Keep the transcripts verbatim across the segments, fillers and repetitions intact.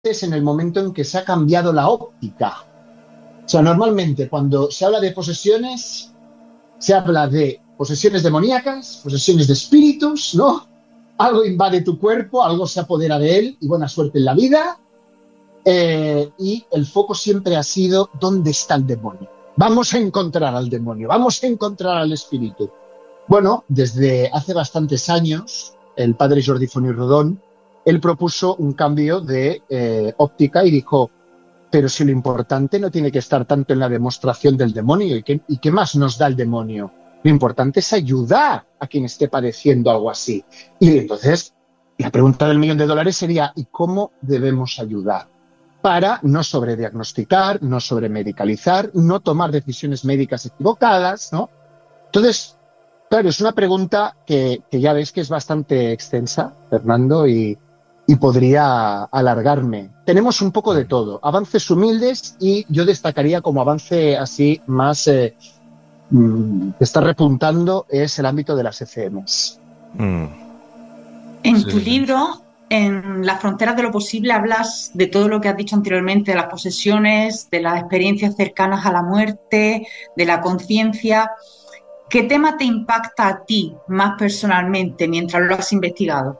es en el momento en que se ha cambiado la óptica. O sea, normalmente cuando se habla de posesiones, se habla de posesiones demoníacas, posesiones de espíritus, ¿no? Algo invade tu cuerpo, algo se apodera de él y buena suerte en la vida. Eh, y el foco siempre ha sido ¿dónde está el demonio? Vamos a encontrar al demonio, vamos a encontrar al espíritu. Bueno, desde hace bastantes años, el padre Jordi Font Rodon, él propuso un cambio de eh, óptica y dijo, pero si lo importante no tiene que estar tanto en la demostración del demonio, ¿y qué, y qué más nos da el demonio? Lo importante es ayudar a quien esté padeciendo algo así. Y entonces, la pregunta del millón de dólares sería, ¿y cómo debemos ayudar? Para no sobrediagnosticar, no sobremedicalizar, no tomar decisiones médicas equivocadas, ¿no? Entonces, claro, es una pregunta que, que ya ves que es bastante extensa, Fernando, y, y podría alargarme. Tenemos un poco de todo, avances humildes y yo destacaría como avance así más eh, que está repuntando es el ámbito de las F Ms. Mm. En Sí, tu sí. libro, en Las fronteras de lo posible, hablas de todo lo que has dicho anteriormente, de las posesiones, de las experiencias cercanas a la muerte, de la conciencia. ¿Qué tema te impacta a ti más personalmente mientras lo has investigado?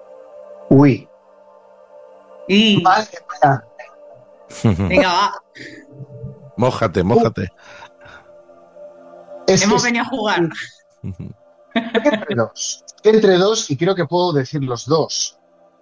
Uy, Y, madre mía. venga, va, Mójate, mójate. Es que hemos es- venido a jugar. Estoy entre dos, Estoy entre dos y creo que puedo decir los dos.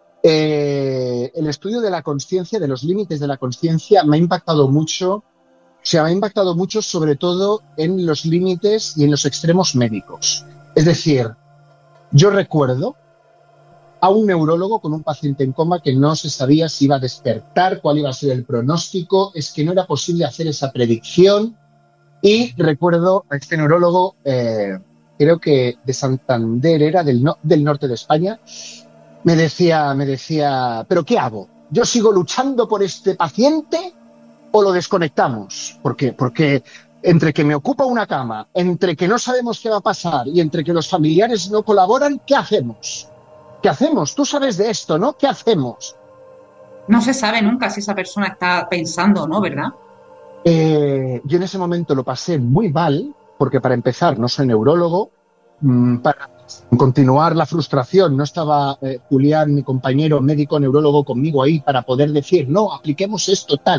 Eh, el estudio de la conciencia, de los límites de la conciencia, me ha impactado mucho. O sea, me ha impactado mucho sobre todo en los límites y en los extremos médicos. Es decir, yo recuerdo a un neurólogo con un paciente en coma que no se sabía si iba a despertar, cuál iba a ser el pronóstico, es que no era posible hacer esa predicción. Y recuerdo a este neurólogo, eh, creo que de Santander, era del, no- del norte de España, me decía, me decía, ¿pero qué hago? ¿Yo sigo luchando por este paciente o lo desconectamos? ¿Por qué? Porque entre que me ocupa una cama, entre que no sabemos qué va a pasar y entre que los familiares no colaboran, ¿qué hacemos? ¿Qué hacemos? Tú sabes de esto, ¿no? ¿Qué hacemos? No se sabe nunca si esa persona está pensando o no, ¿verdad? Eh, yo en ese momento lo pasé muy mal, porque para empezar no soy neurólogo, mm, para continuar la frustración no estaba eh, Julián, mi compañero médico neurólogo, conmigo ahí para poder decir, no, apliquemos esto, tal.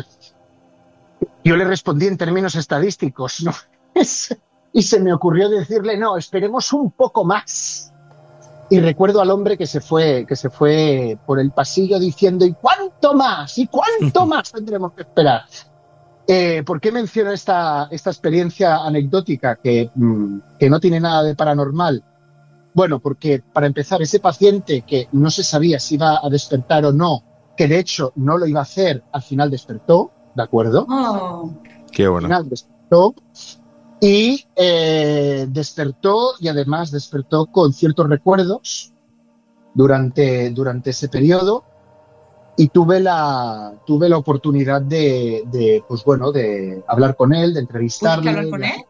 Yo le respondí en términos estadísticos, ¿no? Y se me ocurrió decirle, no, esperemos un poco más. Y recuerdo al hombre que se fue, que se fue por el pasillo diciendo, ¿y cuánto más? ¿Y cuánto más tendremos que esperar? Eh, ¿Por qué menciono esta, esta experiencia anecdótica que, mm, que no tiene nada de paranormal? Bueno, porque para empezar, ese paciente que no se sabía si iba a despertar o no, que de hecho no lo iba a hacer, al final despertó, ¿de acuerdo? Oh, Qué Al bueno. final despertó y eh, despertó y además despertó con ciertos recuerdos durante, durante ese periodo. Y tuve la, tuve la oportunidad de, de, pues bueno, de hablar con él, de ¿pudiste hablar entrevistarle. con de- él?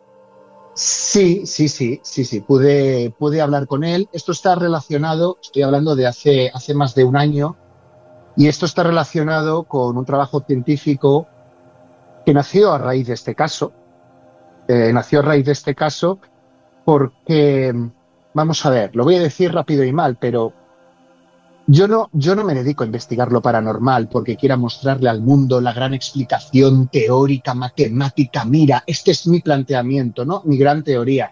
Sí, sí, sí, sí, sí, pude, pude hablar con él. Esto está relacionado, estoy hablando de hace, hace más de un año, y esto está relacionado con un trabajo científico que nació a raíz de este caso. Eh, nació a raíz de este caso porque, vamos a ver, lo voy a decir rápido y mal, pero Yo no, yo no me dedico a investigar lo paranormal porque quiera mostrarle al mundo la gran explicación teórica, matemática. Mira, este es mi planteamiento, ¿no? Mi gran teoría.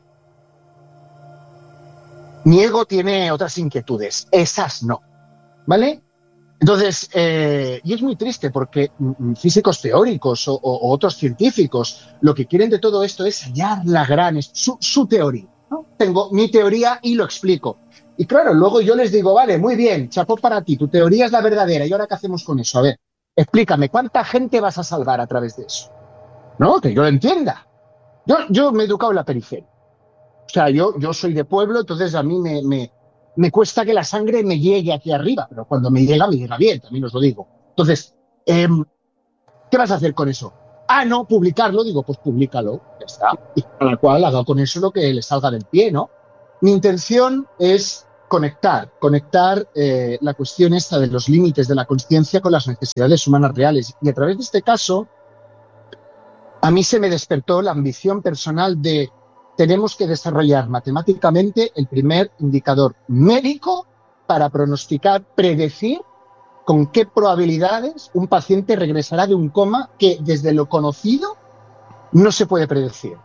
Mi ego tiene otras inquietudes, esas no, ¿vale? Entonces, eh, y es muy triste porque mm, físicos teóricos o, o- o otros científicos lo que quieren de todo esto es hallar la gran, su, su teoría, ¿no? Tengo mi teoría y lo explico. Y claro, luego yo les digo, vale, muy bien, chapó para ti, tu teoría es la verdadera. ¿Y ahora qué hacemos con eso? A ver, explícame, ¿cuánta gente vas a salvar a través de eso? ¿No? Que yo lo entienda. Yo, yo me he educado en la periferia. O sea, yo, yo soy de pueblo, entonces a mí me, me, me cuesta que la sangre me llegue aquí arriba, pero cuando me llega, me llega bien, también os lo digo. Entonces, eh, ¿qué vas a hacer con eso? Ah, no, publicarlo. Digo, pues públicalo, ya está. Y cada cual haga con eso lo que le salga del pie, ¿no? Mi intención es conectar, conectar eh, la cuestión esta de los límites de la conciencia con las necesidades humanas reales. Y a través de este caso, a mí se me despertó la ambición personal de tenemos que desarrollar matemáticamente el primer indicador médico para pronosticar, predecir con qué probabilidades un paciente regresará de un coma que desde lo conocido no se puede predecir.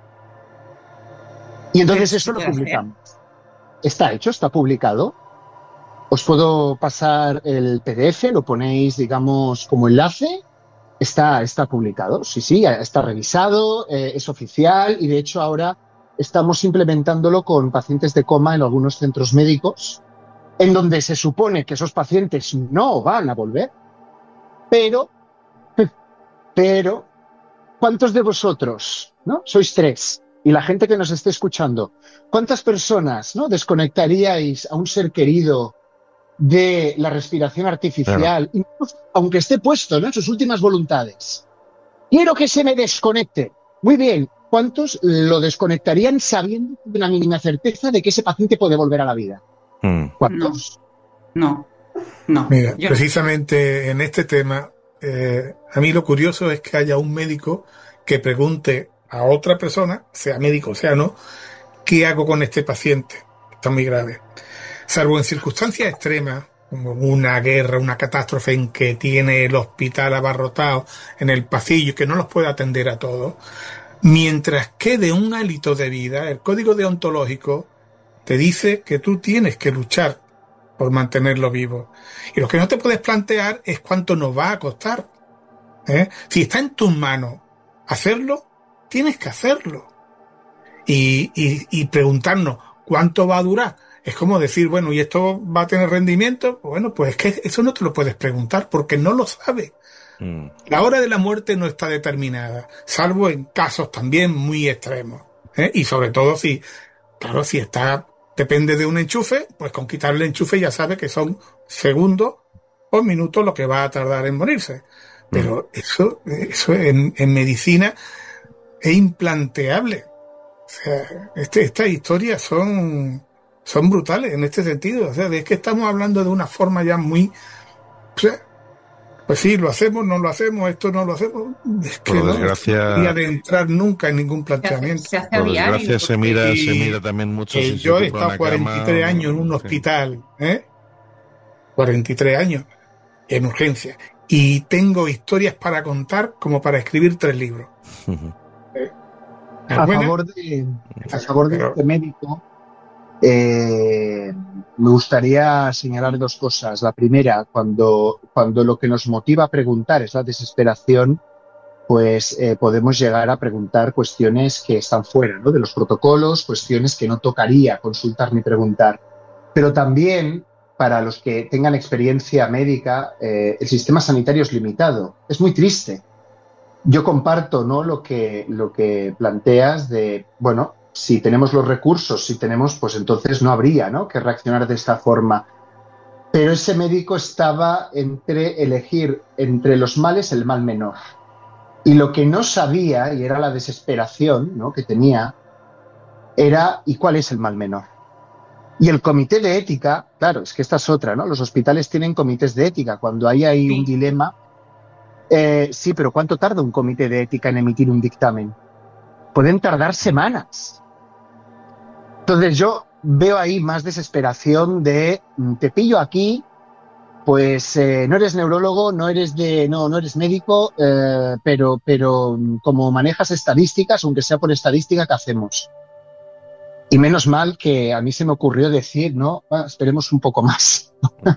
Y entonces eso lo publicamos. Está hecho, está publicado. Os puedo pasar el P D F, lo ponéis, digamos, como enlace. Está, está publicado, sí, sí, está revisado, eh, es oficial y de hecho ahora estamos implementándolo con pacientes de coma en algunos centros médicos, en donde se supone que esos pacientes no van a volver, pero, pero, ¿cuántos de vosotros, no? Sois tres, y la gente que nos esté escuchando, ¿cuántas personas, no, desconectaríais a un ser querido de la respiración artificial, claro, aunque esté puesto, ¿no?, en sus últimas voluntades? Quiero que se me desconecte. Muy bien, ¿cuántos lo desconectarían sabiendo de una mínima certeza de que ese paciente puede volver a la vida? ¿Cuántos? No, no. no. Mira, Yo... precisamente en este tema, eh, a mí lo curioso es que haya un médico que pregunte a otra persona, sea médico o sea no, ¿qué hago con este paciente? Está muy grave. Salvo en circunstancias extremas, como una guerra, una catástrofe en que tiene el hospital abarrotado en el pasillo, que no los puede atender a todos, mientras quede un hálito de vida, el código deontológico te dice que tú tienes que luchar por mantenerlo vivo. Y lo que no te puedes plantear es cuánto nos va a costar. ¿eh? Si está en tus manos hacerlo, tienes que hacerlo. Y, y, y preguntarnos cuánto va a durar. Es como decir, bueno, ¿y esto va a tener rendimiento? Bueno, pues es que eso no te lo puedes preguntar porque no lo sabes. Mm. La hora de la muerte no está determinada, salvo en casos también muy extremos. ¿eh? Y sobre todo si, claro, si está, depende de un enchufe, pues con quitarle el enchufe ya sabe que son segundos o minutos lo que va a tardar en morirse. Pero mm. eso, eso en, en medicina es implanteable. O sea, este, estas historias son... son brutales en este sentido. O sea, es que estamos hablando de una forma ya muy... O sea, pues sí, lo hacemos, no lo hacemos, esto no lo hacemos. Es que por no desgracia, no de entrar nunca en ningún planteamiento. Se hace, se hace por a diario, desgracia se mira, se mira también mucho. Eh, si yo he estado cuarenta y tres años en un hospital, ¿eh? cuarenta y tres años en urgencia. Y tengo historias para contar como para escribir tres libros. ¿Eh? A favor de, a favor de Pero, este médico, Eh, me gustaría señalar dos cosas. La primera, cuando, cuando lo que nos motiva a preguntar es la desesperación, pues eh, podemos llegar a preguntar cuestiones que están fuera, ¿no?, de los protocolos, cuestiones que no tocaría consultar ni preguntar. Pero también, para los que tengan experiencia médica, eh, el sistema sanitario es limitado. Es muy triste. Yo comparto, ¿no?, lo que, lo que planteas de, bueno, si tenemos los recursos, si tenemos, pues entonces no habría, ¿no?, que reaccionar de esta forma. Pero ese médico estaba entre elegir entre los males el mal menor. Y lo que no sabía, y era la desesperación, ¿no?, que tenía, era ¿y cuál es el mal menor? Y el comité de ética, claro, es que esta es otra, ¿no? Los hospitales tienen comités de ética. Cuando hay ahí sí. un dilema, eh, sí, pero ¿cuánto tarda un comité de ética en emitir un dictamen? Pueden tardar semanas. Entonces yo veo ahí más desesperación de te pillo aquí, pues eh, no eres neurólogo, no eres de, no, no eres médico, eh, pero, pero como manejas estadísticas, aunque sea por estadística, ¿qué hacemos? Y menos mal que a mí se me ocurrió decir, no, bueno, esperemos un poco más.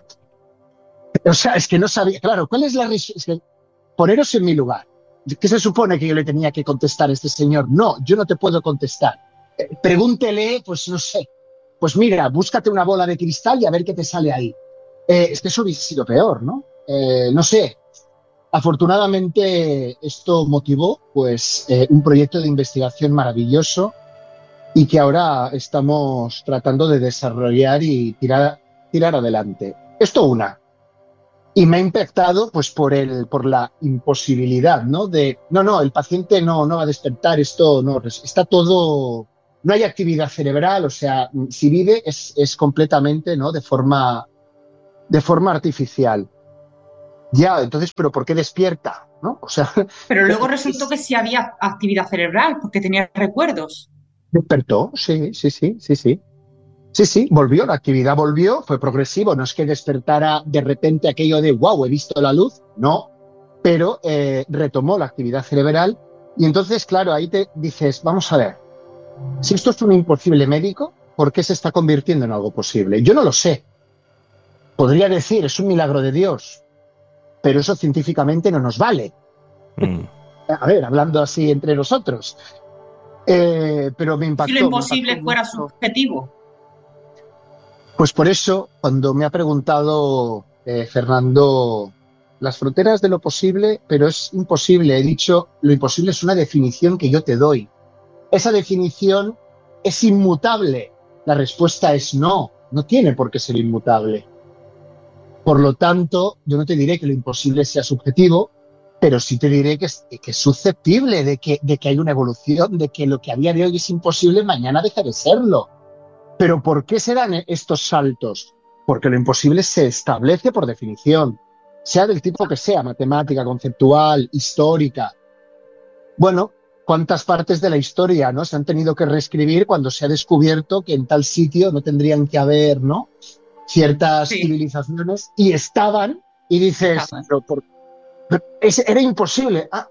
O sea, es que no sabía, claro, ¿cuál es la respuesta? Poneros en mi lugar. ¿Qué se supone que yo le tenía que contestar a este señor? No, yo no te puedo contestar. Eh, pregúntele, pues no sé, pues mira, búscate una bola de cristal y a ver qué te sale ahí. Eh, es que eso hubiese sido peor, ¿no? Eh, no sé. Afortunadamente esto motivó pues eh, un proyecto de investigación maravilloso y que ahora estamos tratando de desarrollar y tirar, tirar adelante. Esto una. Y me ha impactado pues por el por la imposibilidad, ¿no? De no, no, el paciente no, no va a despertar, esto no, está todo no hay actividad cerebral, o sea, si vive es, es completamente, ¿no? De forma, de forma artificial. Ya, entonces, ¿pero por qué despierta? ¿No? O sea, pero luego resultó que sí había actividad cerebral, porque tenía recuerdos. despertó, sí, sí, sí, sí, sí. Sí, sí, volvió, la actividad volvió, fue progresivo, no es que despertara de repente aquello de wow, he visto la luz, no, pero eh, retomó la actividad cerebral y entonces, claro, ahí te dices, vamos a ver, si esto es un imposible médico, ¿por qué se está convirtiendo en algo posible? Yo no lo sé. Podría decir, es un milagro de Dios, pero eso científicamente no nos vale. Mm. A ver, hablando así entre nosotros. Eh, pero me impactó. Si lo imposible impactó fuera mucho. subjetivo. Pues por eso, cuando me ha preguntado eh, Fernando, las fronteras de lo posible, pero es imposible, he dicho, lo imposible es una definición que yo te doy. Esa definición es inmutable. La respuesta es no, no tiene por qué ser inmutable. Por lo tanto, yo no te diré que lo imposible sea subjetivo, pero sí te diré que es, que es susceptible de que, de que hay una evolución, de que lo que a día de hoy es imposible, mañana deja de serlo. ¿Pero por qué se dan estos saltos? Porque lo imposible se establece por definición, sea del tipo que sea, matemática, conceptual, histórica. Bueno, ¿cuántas partes de la historia, ¿no?, se han tenido que reescribir cuando se ha descubierto que en tal sitio no tendrían que haber, ¿no?, ciertas sí. civilizaciones y estaban, y dices, pero por, pero era imposible. Ah.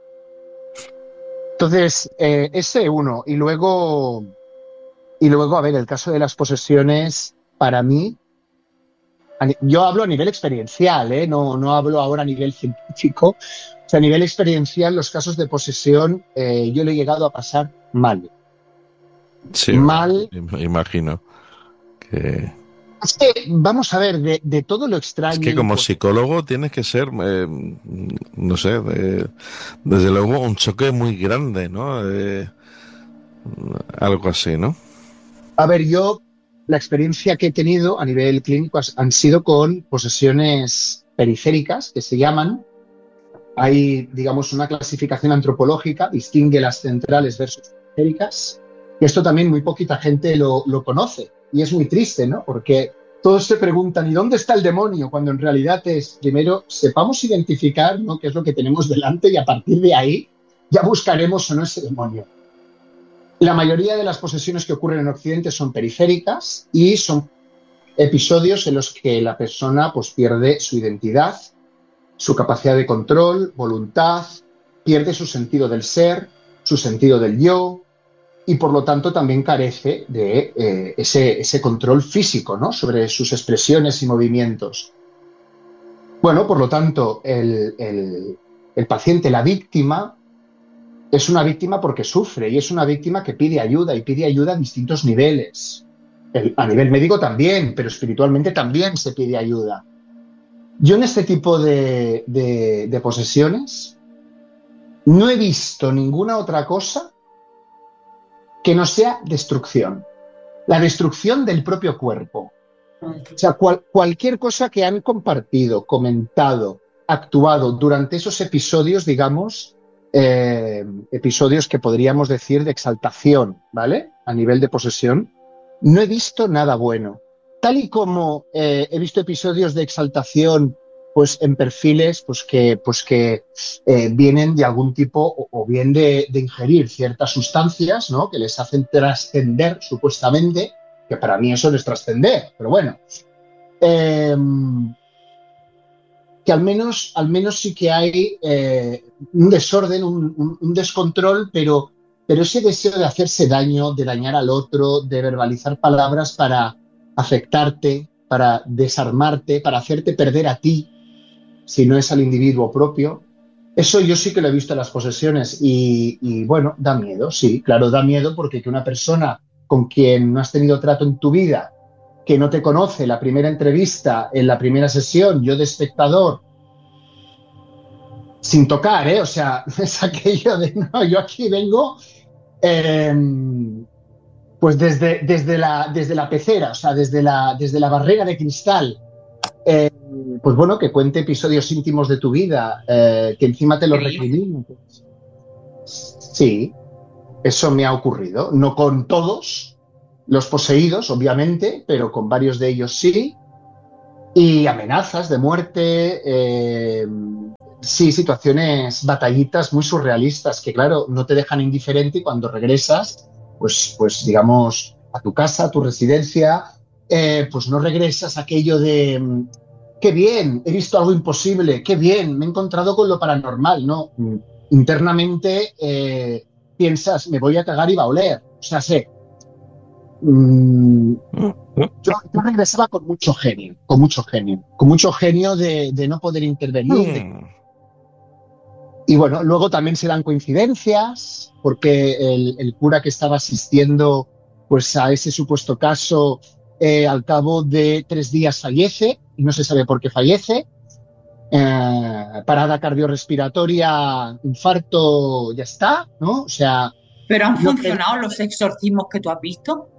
Entonces, eh, ese uno, y luego... Y luego, a ver, el caso de las posesiones, para mí, yo hablo a nivel experiencial, ¿eh? no, no hablo ahora a nivel científico. O sea, a nivel experiencial, los casos de posesión, eh, yo lo he llegado a pasar mal. Sí, mal. Imagino que... Es que, vamos a ver, de, de todo lo extraño... Es que como psicólogo tienes que ser, eh, no sé, de, desde luego un choque muy grande, ¿no? Eh, algo así, ¿no? A ver, yo, la experiencia que he tenido a nivel clínico han sido con posesiones periféricas, que se llaman. Hay, digamos, una clasificación antropológica, distingue las centrales versus periféricas, y esto también muy poquita gente lo, lo conoce. Y es muy triste, ¿no? Porque todos se preguntan, ¿y dónde está el demonio? Cuando en realidad es, primero, sepamos identificar, ¿no?, qué es lo que tenemos delante y a partir de ahí ya buscaremos o no ese demonio. La mayoría de las posesiones que ocurren en Occidente son periféricas y son episodios en los que la persona pues, pierde su identidad, su capacidad de control, voluntad, pierde su sentido del ser, su sentido del yo y por lo tanto también carece de eh, ese, ese control físico, ¿no?, sobre sus expresiones y movimientos. Bueno, por lo tanto, el, el, el paciente, la víctima, es una víctima porque sufre y es una víctima que pide ayuda y pide ayuda a distintos niveles. El, a nivel médico también, pero espiritualmente también se pide ayuda. Yo en este tipo de, de, de posesiones no he visto ninguna otra cosa que no sea destrucción. La destrucción del propio cuerpo. O sea, cual, cualquier cosa que han compartido, comentado, actuado durante esos episodios, digamos... Eh, episodios que podríamos decir de exaltación, ¿vale? A nivel de posesión, no he visto nada bueno. Tal y como eh, he visto episodios de exaltación, pues en perfiles, pues que, pues que eh, vienen de algún tipo o, o bien de, de ingerir ciertas sustancias, ¿no?, que les hacen trascender, supuestamente, que para mí eso no es trascender, pero bueno. Eh, que al menos, al menos sí que hay eh, un desorden, un, un, un descontrol, pero, pero ese deseo de hacerse daño, de dañar al otro, de verbalizar palabras para afectarte, para desarmarte, para hacerte perder a ti, si no es al individuo propio, eso yo sí que lo he visto en las posesiones y, y bueno, da miedo, sí, claro, da miedo porque que una persona con quien no has tenido trato en tu vida, que no te conoce, la primera entrevista, en la primera sesión, yo de espectador, sin tocar, ¿eh? O sea, es aquello de, no, yo aquí vengo, eh, pues desde, desde, la, desde la pecera, o sea, desde la, desde la barrera de cristal, eh, pues bueno, que cuente episodios íntimos de tu vida, eh, que encima te los recrimine. Pues, sí, Eso me ha ocurrido, no con todos los poseídos, obviamente, pero con varios de ellos sí. Y amenazas de muerte, eh, sí, situaciones, batallitas muy surrealistas que, claro, no te dejan indiferente y cuando regresas, pues, pues digamos, a tu casa, a tu residencia, eh, pues no regresas aquello de qué bien, he visto algo imposible, qué bien, me he encontrado con lo paranormal, ¿no? Internamente eh, piensas, me voy a cagar y va a oler. O sea, sé, mmm, yo, yo regresaba con mucho genio, con mucho genio, con mucho genio de, de no poder intervenir. De... Y bueno, luego también se dan coincidencias, porque el, el cura que estaba asistiendo pues, a ese supuesto caso, eh, al cabo de tres días fallece, y no se sabe por qué fallece. Eh, parada cardiorrespiratoria, infarto, ya está, ¿no? O sea... ¿Pero han funcionado que... los exorcismos que tú has visto?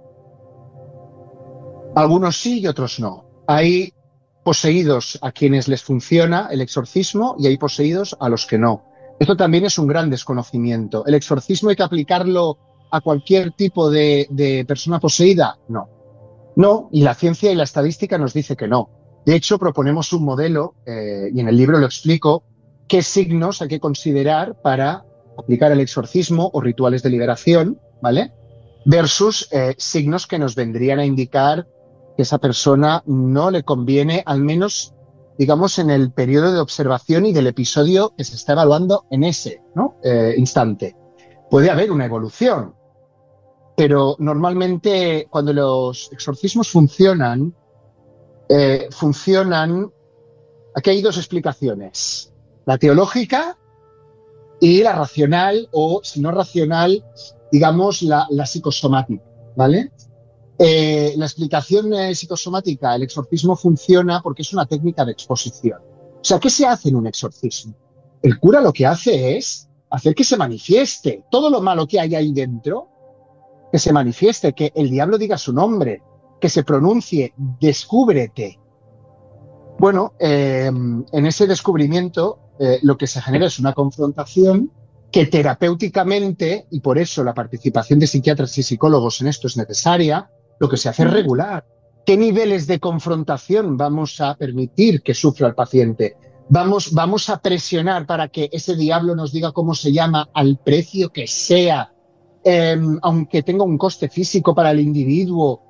Algunos sí y otros no. Hay poseídos a quienes les funciona el exorcismo y hay poseídos a los que no. Esto también es un gran desconocimiento. ¿El exorcismo hay que aplicarlo a cualquier tipo de, de persona poseída? No. No, y la ciencia y la estadística nos dice que no. De hecho, proponemos un modelo, eh, y en el libro lo explico, qué signos hay que considerar para aplicar el exorcismo o rituales de liberación, ¿vale? Versus eh, signos que nos vendrían a indicar que esa persona no le conviene, al menos, digamos, en el periodo de observación y del episodio que se está evaluando en ese, ¿no? eh, instante. Puede haber una evolución, pero normalmente cuando los exorcismos funcionan, eh, funcionan... Aquí hay dos explicaciones, la teológica y la racional, o si no racional, digamos, la, la psicosomática, ¿vale? Eh, la explicación eh, psicosomática, el exorcismo funciona porque es una técnica de exposición. O sea, ¿qué se hace en un exorcismo? El cura lo que hace es hacer que se manifieste todo lo malo que hay ahí dentro, que se manifieste, que el diablo diga su nombre, que se pronuncie, descúbrete. Bueno, eh, en ese descubrimiento eh, lo que se genera es una confrontación que terapéuticamente, y por eso la participación de psiquiatras y psicólogos en esto es necesaria, lo que se hace es regular. ¿Qué niveles de confrontación vamos a permitir que sufra el paciente? Vamos, vamos a presionar para que ese diablo nos diga cómo se llama al precio que sea, eh, aunque tenga un coste físico para el individuo,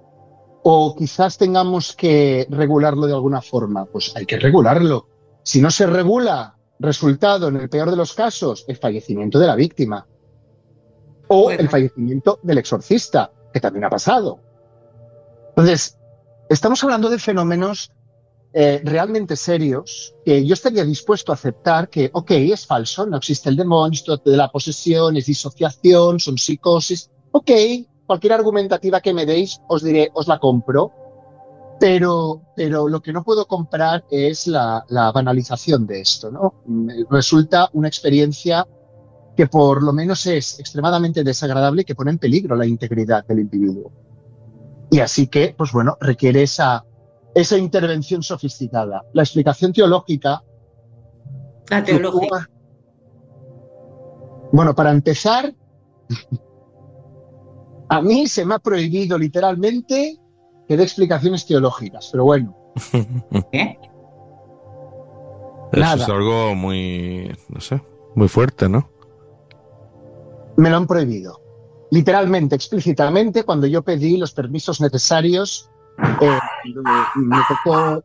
o quizás tengamos que regularlo de alguna forma. Pues hay que regularlo. Si no se regula, resultado, en el peor de los casos, el fallecimiento de la víctima. O bueno, el fallecimiento del exorcista, que también ha pasado. Entonces, estamos hablando de fenómenos eh, realmente serios que yo estaría dispuesto a aceptar que, ok, es falso, no existe el demonio, esto de la posesión, es disociación, son psicosis, ok, cualquier argumentativa que me deis, os diré, os la compro, pero, pero lo que no puedo comprar es la, la banalización de esto, ¿no? Resulta una experiencia que por lo menos es extremadamente desagradable y que pone en peligro la integridad del individuo. Y así que, pues bueno, requiere esa, esa intervención sofisticada. La explicación teológica... La teología. Bueno, para empezar... A mí se me ha prohibido literalmente que dé explicaciones teológicas, pero bueno. ¿Qué? Eso Nada. es algo muy, no sé, muy fuerte, ¿no? Me lo han prohibido. Literalmente, explícitamente, cuando yo pedí los permisos necesarios, eh, me tocó,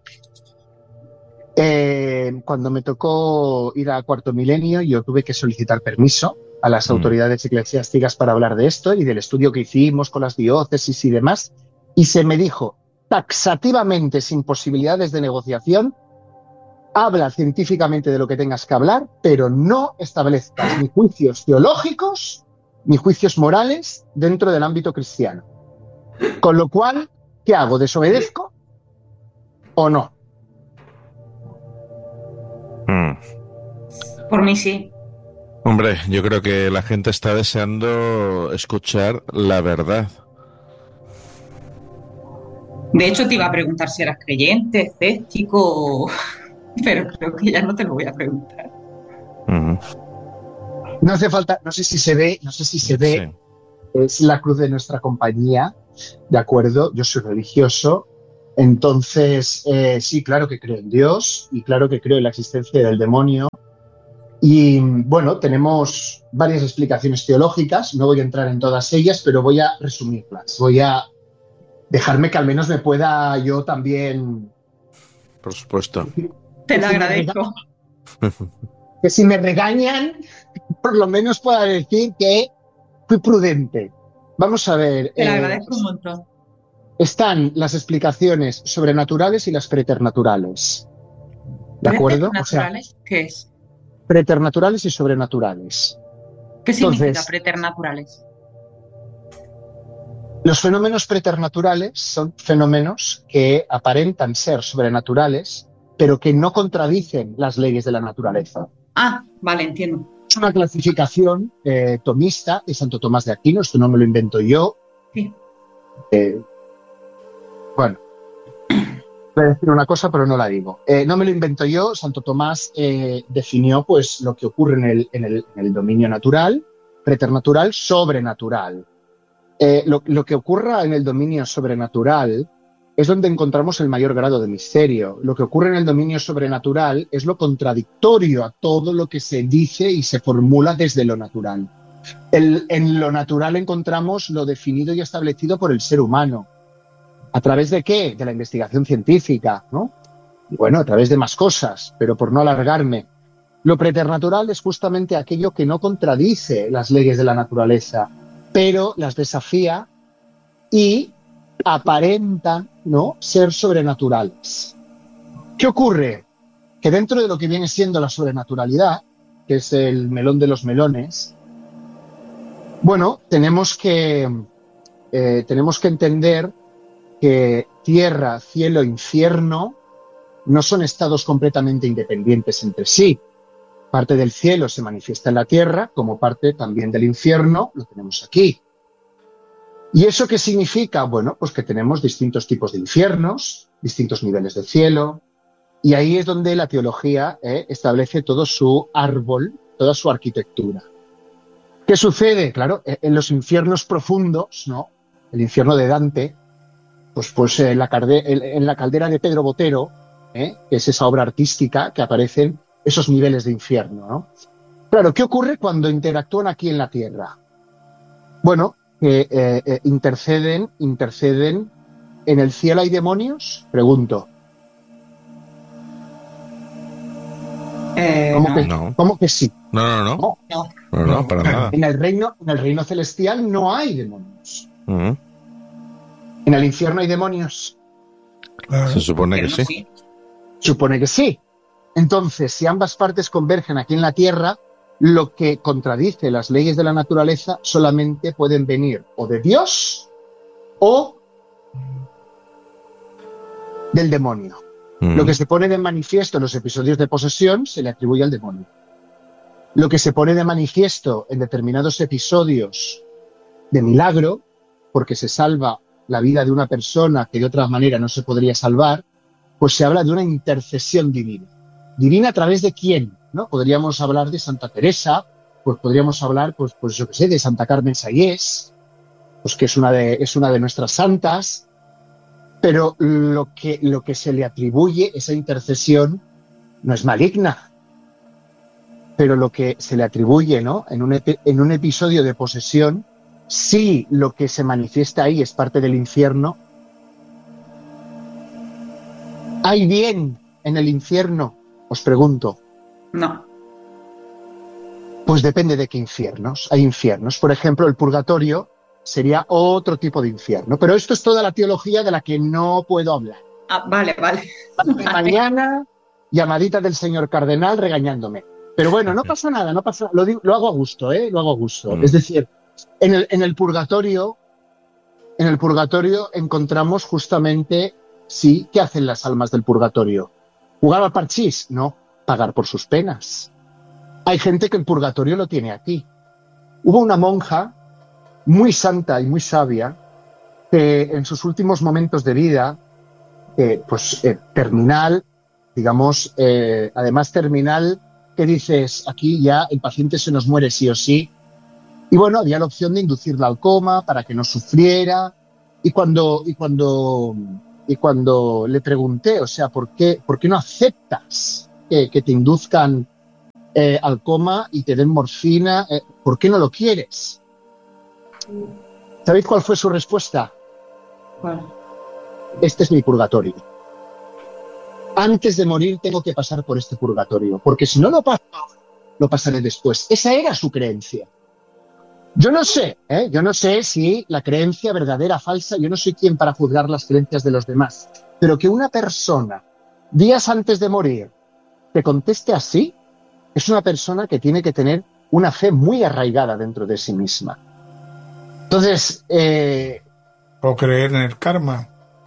eh, cuando me tocó ir a Cuarto Milenio, yo tuve que solicitar permiso a las mm. autoridades eclesiásticas para hablar de esto y del estudio que hicimos con las diócesis y demás, y se me dijo taxativamente, sin posibilidades de negociación, habla científicamente de lo que tengas que hablar, pero no establezcas ni juicios teológicos ni juicios morales dentro del ámbito cristiano. Con lo cual, ¿qué hago? ¿Desobedezco o no? Mm. Por mí sí. Hombre, yo creo que la gente está deseando escuchar la verdad. De hecho, te iba a preguntar si eras creyente, escéptico, pero creo que ya no te lo voy a preguntar. Uh-huh. No hace falta, no sé si se ve, no sé si se ve, sí. Es la cruz de nuestra compañía, ¿de acuerdo? Yo soy religioso, entonces eh, sí, claro que creo en Dios y claro que creo en la existencia del demonio. Y bueno, tenemos varias explicaciones teológicas, no voy a entrar en todas ellas, pero voy a resumirlas. Voy a dejarme que al menos me pueda yo también... Por supuesto. Te lo agradezco. Que si me regañan, por lo menos pueda decir que fui prudente. Vamos a ver. Te lo agradezco eh, un montón. Están las explicaciones sobrenaturales y las preternaturales. ¿De acuerdo? ¿Preternaturales? O sea, ¿qué es? Preternaturales y sobrenaturales. ¿Qué significa Entonces, preternaturales? Los fenómenos preternaturales son fenómenos que aparentan ser sobrenaturales, pero que no contradicen las leyes de la naturaleza. Ah, vale, entiendo. Es una clasificación eh, tomista de Santo Tomás de Aquino, esto no me lo invento yo. Sí. Eh, bueno, voy a decir una cosa, pero no la digo. Eh, no me lo invento yo, Santo Tomás eh, definió pues, lo que ocurre en el, en, el, en el dominio natural, preternatural, sobrenatural. Eh, lo, lo que ocurra en el dominio sobrenatural es donde encontramos el mayor grado de misterio. Lo que ocurre en el dominio sobrenatural es lo contradictorio a todo lo que se dice y se formula desde lo natural. El, en lo natural encontramos lo definido y establecido por el ser humano. ¿A través de qué? De la investigación científica, ¿no? Y bueno, a través de más cosas, pero por no alargarme. Lo preternatural es justamente aquello que no contradice las leyes de la naturaleza, pero las desafía y aparentan, ¿no?, ser sobrenaturales. ¿Qué ocurre? Que dentro de lo que viene siendo la sobrenaturalidad, que es el melón de los melones, bueno, tenemos que, eh, tenemos que entender que tierra, cielo, infierno no son estados completamente independientes entre sí. Parte del cielo se manifiesta en la tierra, como parte también del infierno lo tenemos aquí. ¿Y eso qué significa? Bueno, pues que tenemos distintos tipos de infiernos, distintos niveles de cielo, y ahí es donde la teología eh, establece todo su árbol, toda su arquitectura. ¿Qué sucede? Claro, en los infiernos profundos, ¿no? El infierno de Dante, pues, pues en, la en la caldera de Pedro Botero, ¿eh? que es esa obra artística que aparecen esos niveles de infierno, ¿no? Claro, ¿qué ocurre cuando interactúan aquí en la Tierra? Bueno, que eh, eh, interceden, interceden. ¿En el cielo hay demonios? Pregunto. Eh, ¿Cómo, no. que, No. ¿Cómo que sí? No, no, no. No, No. No, no, para nada. En el reino, en el reino celestial no hay demonios. Uh-huh. ¿En el infierno hay demonios? Se supone que sí. sí. Supone que sí. Entonces, si ambas partes convergen aquí en la Tierra, lo que contradice las leyes de la naturaleza solamente pueden venir o de Dios o del demonio. Mm. Lo que se pone de manifiesto en los episodios de posesión se le atribuye al demonio. Lo que se pone de manifiesto en determinados episodios de milagro, porque se salva la vida de una persona que de otra manera no se podría salvar, pues se habla de una intercesión divina. ¿Divina a través de quién? ¿No? Podríamos hablar de Santa Teresa, pues podríamos hablar, pues, pues yo qué sé, de Santa Carmen Sayés, pues que es una de, es una de nuestras santas, pero lo que, lo que se le atribuye, esa intercesión, no es maligna, pero lo que se le atribuye, ¿no?, en un, en un episodio de posesión, si lo que se manifiesta ahí es parte del infierno, ¿hay bien en el infierno? Os pregunto. No. Pues depende de qué infiernos. Hay infiernos. Por ejemplo, el purgatorio sería otro tipo de infierno. Pero esto es toda la teología de la que no puedo hablar. Ah, vale, vale. Mañana, llamadita del señor cardenal regañándome. Pero bueno, no pasa nada, no pasa, lo, digo, lo hago a gusto, ¿eh? Lo hago a gusto. Mm. Es decir, en el, en el purgatorio, en el purgatorio encontramos justamente, sí, ¿qué hacen las almas del purgatorio? ¿Jugar al parchís? No, pagar por sus penas. Hay gente que el purgatorio lo tiene aquí. Hubo una monja muy santa y muy sabia que en sus últimos momentos de vida, eh, pues eh, terminal, digamos, eh, además terminal que dices, aquí ya el paciente se nos muere sí o sí. Y bueno, había la opción de inducirla al coma para que no sufriera. Y cuando, y cuando, y cuando le pregunté, o sea, ¿por qué, por qué no aceptas que, que te induzcan eh, al coma y te den morfina? Eh, ¿Por qué no lo quieres? ¿Sabéis cuál fue su respuesta? Bueno. Este es mi purgatorio. Antes de morir tengo que pasar por este purgatorio, porque si no lo paso, lo pasaré después. Esa era su creencia. Yo no sé, ¿eh? Yo no sé si la creencia verdadera, falsa, yo no soy quien para juzgar las creencias de los demás, pero que una persona, días antes de morir, te conteste así, es una persona que tiene que tener una fe muy arraigada dentro de sí misma. Entonces, eh, o creer en el karma.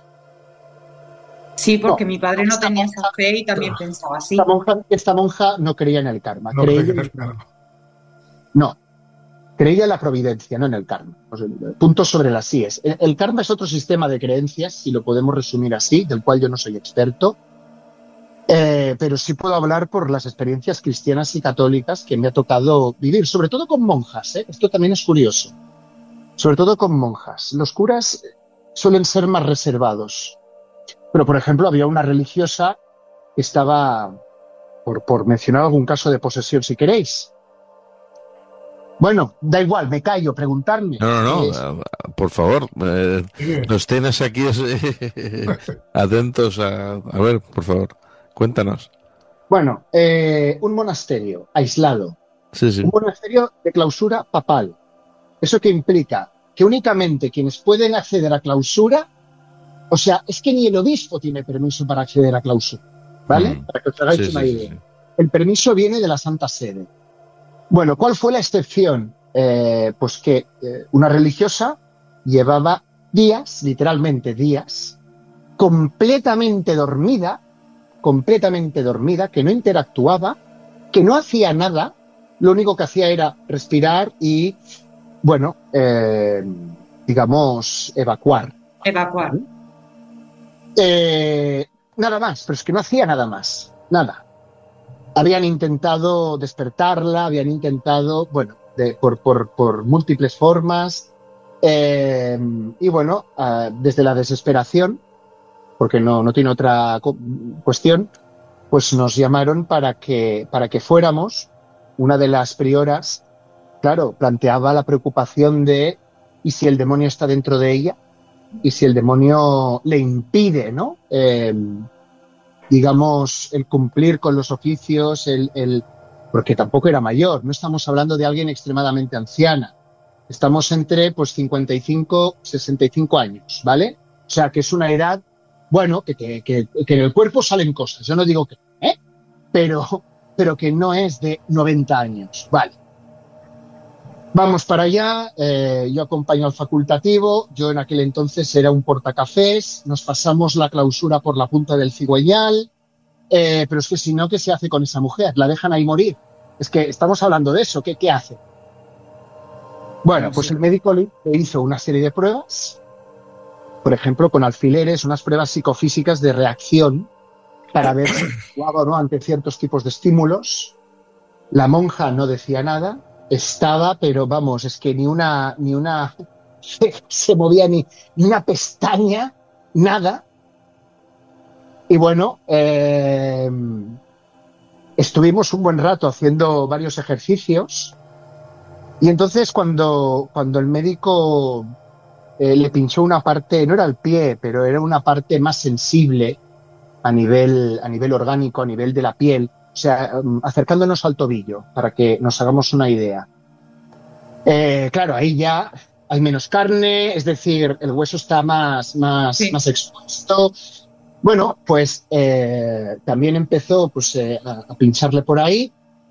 Sí, porque no, mi padre no esta tenía monja, esa fe y también pensaba así. esta monja, esta monja no creía en el karma, No creía creer en en el karma. No, creía en la providencia, no en el karma. O sea, puntos sobre las síes. El, el karma es otro sistema de creencias, si lo podemos resumir así, del cual yo no soy experto, eh, pero sí puedo hablar por las experiencias cristianas y católicas que me ha tocado vivir, sobre todo con monjas, ¿eh? Esto también es curioso, sobre todo con monjas. Los curas suelen ser más reservados, pero por ejemplo había una religiosa que estaba, por, por mencionar algún caso de posesión si queréis. Bueno, da igual, me callo, preguntarme. No, no, Es... no, por favor, eh, nos tienes aquí eh, atentos a... A ver, por favor, cuéntanos. Bueno, eh, un monasterio aislado, Sí, sí. un monasterio de clausura papal. ¿Eso qué implica? Que únicamente quienes pueden acceder a clausura, o sea, es que ni el obispo tiene permiso para acceder a clausura, ¿vale? Mm. Para que os hagáis Sí, una sí, idea. sí, sí. El permiso viene de la Santa Sede. Bueno, ¿cuál fue la excepción? Eh, pues que eh, una religiosa llevaba días, literalmente días, completamente dormida, completamente dormida, que no interactuaba, que no hacía nada, lo único que hacía era respirar y, bueno, eh, digamos, evacuar. Evacuar. Eh, nada más, pero es que no hacía nada más, nada. Habían intentado despertarla, habían intentado, bueno, de, por, por, por múltiples formas, eh, y bueno, uh, desde la desesperación, porque no, no tiene otra cuestión, pues nos llamaron para que, para que fuéramos. Una de las prioras, claro, planteaba la preocupación de ¿y si el demonio está dentro de ella? ¿Y si el demonio le impide, ¿no? Eh, digamos, el cumplir con los oficios, el, el, porque tampoco era mayor, no estamos hablando de alguien extremadamente anciana, estamos entre pues cincuenta y cinco, sesenta y cinco años, ¿vale? O sea, que es una edad, bueno, que, que, que, que en el cuerpo salen cosas, yo no digo que, ¿eh? Pero, pero que no es de noventa años, ¿vale? Vamos para allá, eh, yo acompaño al facultativo, yo en aquel entonces era un portacafés, nos pasamos la clausura por la punta del cigüeñal, eh, pero es que si no, ¿qué se hace con esa mujer? ¿La dejan ahí morir? Es que estamos hablando de eso, ¿qué, qué hace? Bueno, pues el médico le hizo una serie de pruebas, por ejemplo, con alfileres, unas pruebas psicofísicas de reacción para ver si actuaba o no ante ciertos tipos de estímulos. La monja no decía nada. Estaba, pero vamos, es que ni una, ni una, se, se movía ni, ni una pestaña, nada. Y bueno, eh, estuvimos un buen rato haciendo varios ejercicios. Y entonces cuando, cuando el médico eh, le pinchó una parte, no era el pie, pero era una parte más sensible a nivel, a nivel orgánico, a nivel de la piel, o sea, acercándonos al tobillo, para que nos hagamos una idea. Eh, claro, ahí ya hay menos carne, es decir, el hueso está más, más, sí. más expuesto. Bueno, pues eh, también empezó pues, eh, a, a pincharle por ahí.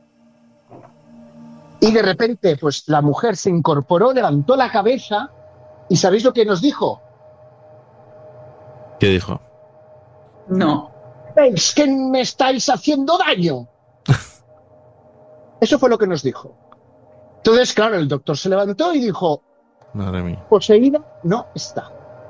Y de repente, pues la mujer se incorporó, levantó la cabeza y ¿sabéis lo que nos dijo? ¿Qué dijo? No. ¿Veis que me estáis haciendo daño? Eso fue lo que nos dijo. Entonces, claro, el doctor se levantó y dijo, madre mía, poseída no está.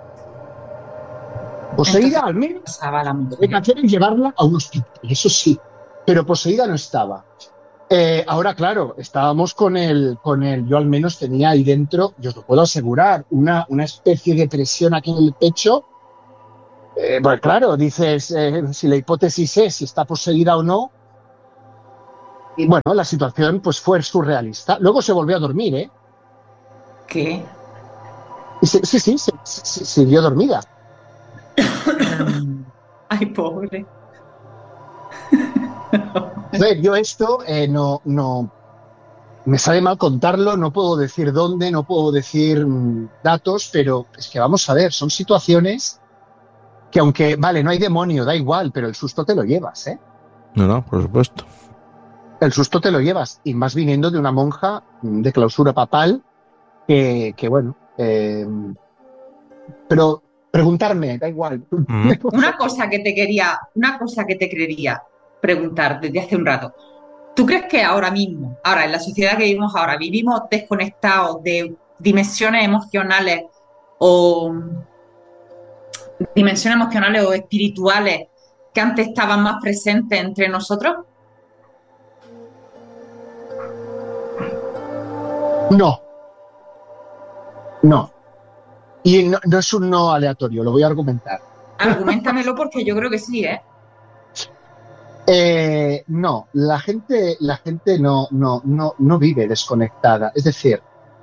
Poseída al menos, la lo que hay que hacer es llevarla a un hospital, eso sí, pero poseída no estaba. Eh, ahora, claro, estábamos con el, con el, yo al menos tenía ahí dentro, yo os lo puedo asegurar, una, una especie de presión aquí en el pecho. Eh, pues claro, dices, eh, si la hipótesis es si está poseída o no, y bueno, la situación pues fue surrealista. Luego se volvió a dormir, ¿eh? ¿Qué? Y se- sí, sí, se, se- siguió dormida. Ay, pobre. A ver, yo esto eh, no, no, me sabe mal contarlo, no puedo decir dónde, no puedo decir mm, datos, pero es que vamos a ver, son situaciones que aunque, vale, no hay demonio, da igual, pero el susto te lo llevas, ¿eh? No, no, por supuesto. El susto te lo llevas, y más viniendo de una monja mm, de clausura papal, que, que bueno, eh, pero preguntarme, da igual. Mm. Una cosa que te quería, una cosa que te quería preguntar desde hace un rato. ¿Tú crees que ahora mismo, ahora en la sociedad que vivimos ahora, vivimos desconectados de dimensiones emocionales o dimensiones emocionales o espirituales que antes estaban más presentes entre nosotros? No, no. Y no, no es un no aleatorio, lo voy a argumentar. Argumentamelo porque yo creo que sí, ¿eh? Eh, no, la gente, la gente no, no, no, no vive desconectada. Es decir,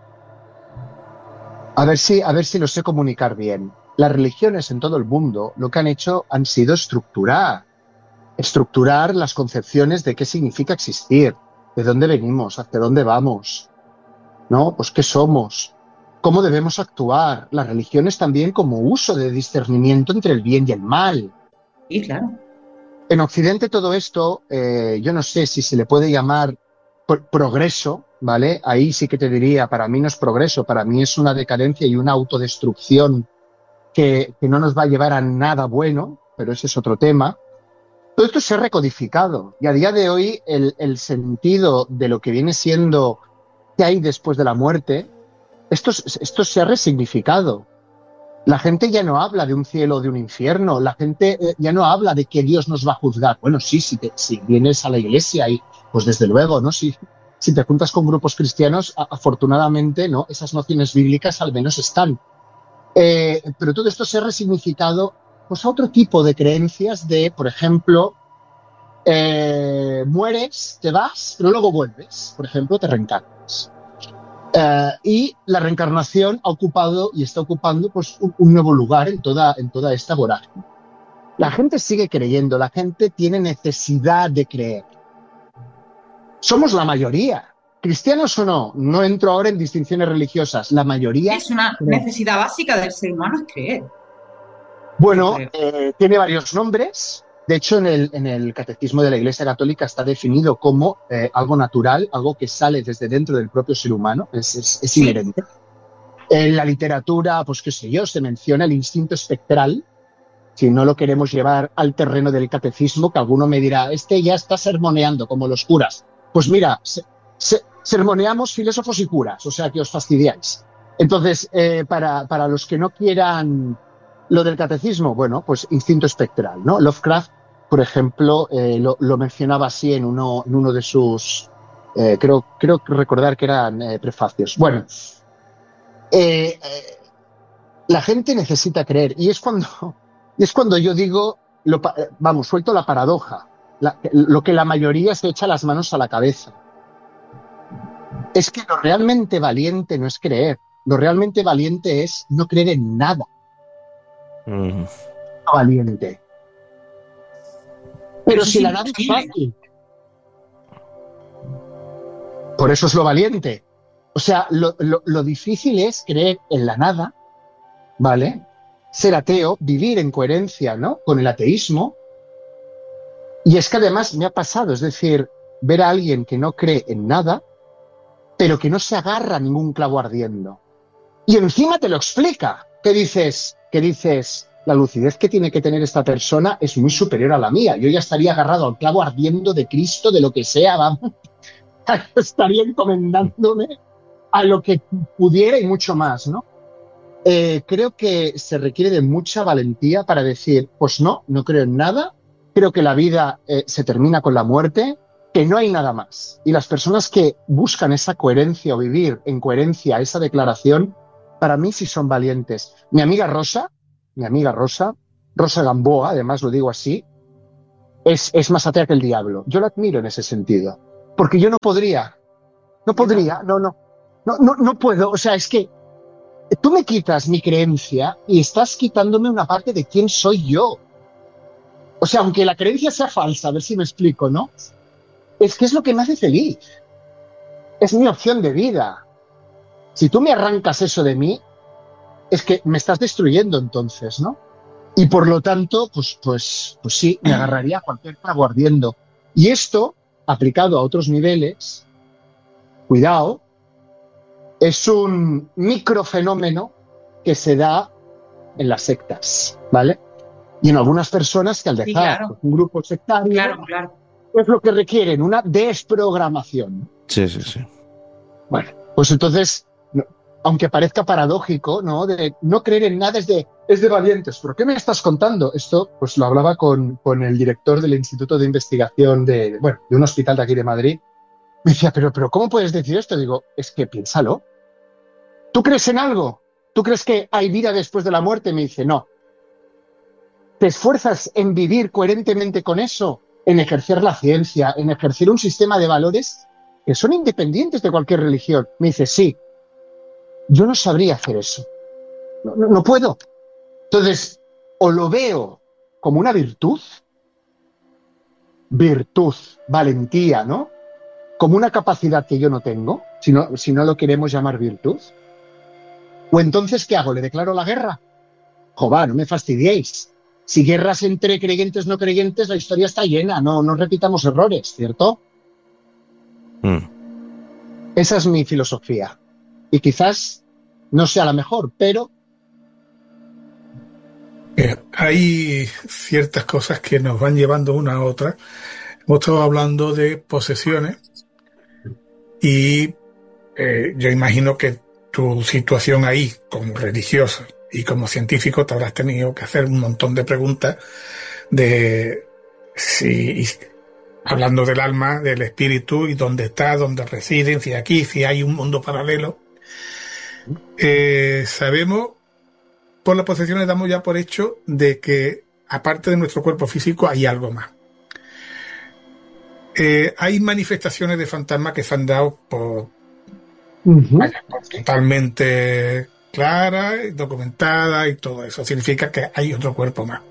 a ver si, a ver si lo sé comunicar bien. Las religiones en todo el mundo lo que han hecho han sido estructurar, estructurar las concepciones de qué significa existir, de dónde venimos, hacia dónde vamos, ¿no? Pues qué somos, cómo debemos actuar. Las religiones también como uso de discernimiento entre el bien y el mal. Sí, claro. En Occidente todo esto, eh, yo no sé si se le puede llamar pro- progreso, ¿vale? Ahí sí que te diría, para mí no es progreso, para mí es una decadencia y una autodestrucción que, que no nos va a llevar a nada bueno, pero ese es otro tema. Todo esto se ha recodificado y a día de hoy el, el sentido de lo que viene siendo qué hay después de la muerte, esto, esto se ha resignificado. La gente ya no habla de un cielo o de un infierno, la gente eh, ya no habla de que Dios nos va a juzgar. Bueno, sí, si, te, si vienes a la iglesia y pues desde luego, ¿no? Si, si te juntas con grupos cristianos, a, afortunadamente, ¿no? Esas nociones bíblicas al menos están. Eh, pero todo esto se ha resignificado pues, a otro tipo de creencias de, por ejemplo, eh, mueres, te vas, pero luego vuelves. Por ejemplo, te reencarnas. Eh, y la reencarnación ha ocupado y está ocupando pues, un, un nuevo lugar en toda, en toda esta vorágine. La gente sigue creyendo, la gente tiene necesidad de creer. Somos la mayoría, cristianos o no, no entro ahora en distinciones religiosas, la mayoría Es una cree. necesidad básica del ser humano es creer. Bueno, Yo creo. eh, tiene varios nombres. De hecho, en el, en el Catecismo de la Iglesia Católica está definido como eh, algo natural, algo que sale desde dentro del propio ser humano, es, es, es Sí. inherente. En la literatura, pues qué sé yo, se menciona el instinto espectral, si no lo queremos llevar al terreno del catecismo, que alguno me dirá, este ya está sermoneando como los curas. Pues mira, se, se, sermoneamos filósofos y curas, o sea que os fastidiáis. Entonces, eh, para, para los que no quieran lo del catecismo, bueno, pues instinto espectral, ¿no? Lovecraft, por ejemplo, eh, lo, lo mencionaba así en uno, en uno de sus, eh, creo, creo recordar que eran eh, prefacios. Bueno, eh, eh, la gente necesita creer y es cuando, y es cuando yo digo, lo, vamos, suelto la paradoja, la, lo que la mayoría se echa las manos a la cabeza. Es que lo realmente valiente no es creer, lo realmente valiente es no creer en nada. Mm. Valiente. Pero, Pero si es la nada es imposible. fácil. Por eso es lo valiente. O sea, lo, lo, lo difícil es creer en la nada, ¿vale? Ser ateo, vivir en coherencia, ¿no? Con el ateísmo. Y es que además me ha pasado, es decir, ver a alguien que no cree en nada, pero que no se agarra a ningún clavo ardiendo. Y encima te lo explica. ¿Qué dices? ¿Qué dices? La lucidez que tiene que tener esta persona es muy superior a la mía. Yo ya estaría agarrado al clavo ardiendo de Cristo, de lo que sea, vamos. Estaría encomendándome a lo que pudiera y mucho más, ¿no? Eh, creo que se requiere de mucha valentía para decir, pues no, no creo en nada, creo que la vida eh, se termina con la muerte, que no hay nada más. Y las personas que buscan esa coherencia o vivir en coherencia esa declaración, para mí sí son valientes. Mi amiga Rosa, mi amiga Rosa, Rosa Gamboa, además lo digo así, es, es más atea que el diablo. Yo la admiro en ese sentido. Porque yo no podría, no podría, no, no, no, no, no puedo. O sea, es que tú me quitas mi creencia y estás quitándome una parte de quién soy yo. O sea, aunque la creencia sea falsa, a ver si me explico, ¿no? Es que es lo que me hace feliz. Es mi opción de vida. Si tú me arrancas eso de mí, es que me estás destruyendo entonces, ¿no? Y por lo tanto, pues, pues, pues sí, me agarraría a cualquier trago ardiendo. Y esto, aplicado a otros niveles, cuidado, es un microfenómeno que se da en las sectas, ¿vale? Y en algunas personas que al dejar sí, claro. un grupo sectario, claro, claro. es lo que requieren, una desprogramación. Sí, sí, sí. Bueno, pues entonces, no, aunque parezca paradójico, ¿no? De no creer en nada es de, es de valientes. ¿Pero qué me estás contando? Esto, pues lo hablaba con, con el director del Instituto de Investigación de, bueno, de un hospital de aquí de Madrid. Me decía, pero, pero ¿cómo puedes decir esto? Digo, es que piénsalo. ¿Tú crees en algo? ¿Tú crees que hay vida después de la muerte? Me dice, no. ¿Te esfuerzas en vivir coherentemente con eso? En ejercer la ciencia, en ejercer un sistema de valores que son independientes de cualquier religión. Me dice, sí, yo no sabría hacer eso. No, no, no puedo. Entonces, o lo veo como una virtud, virtud, valentía, ¿no? Como una capacidad que yo no tengo, si no, si no lo queremos llamar virtud. O entonces, ¿qué hago? ¿Le declaro la guerra? Jova, no me fastidiéis. Si guerras entre creyentes no creyentes, la historia está llena, no, no repitamos errores, ¿cierto? Mm. Esa es mi filosofía. Y quizás no sea la mejor, pero... Eh, hay ciertas cosas que nos van llevando una a otra. Hemos estado hablando de posesiones y eh, yo imagino que tu situación ahí, como religioso y como científico, te habrás tenido que hacer un montón de preguntas de si, hablando del alma, del espíritu y dónde está, dónde residen, si aquí, si hay un mundo paralelo. Eh, sabemos, por las posesiones damos ya por hecho de que aparte de nuestro cuerpo físico hay algo más. Eh, hay manifestaciones de fantasmas que se han dado por, uh-huh. vaya, por totalmente claras, documentadas y todo eso. Significa que hay otro cuerpo más.